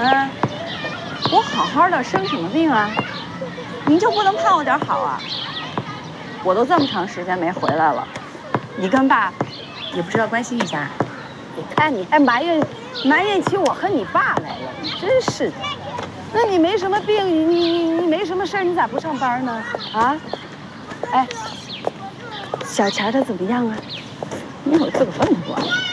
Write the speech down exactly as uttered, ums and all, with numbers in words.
嗯，我好好的生什么病啊？您就不能盼我点好啊？我都这么长时间没回来了，你跟爸也不知道关心一下。你看你还埋怨埋怨起我和你爸来了，你真是的。那你没什么病，你你你你没什么事儿，你咋不上班呢？啊？哎，小钱他怎么样啊？你有这个问过？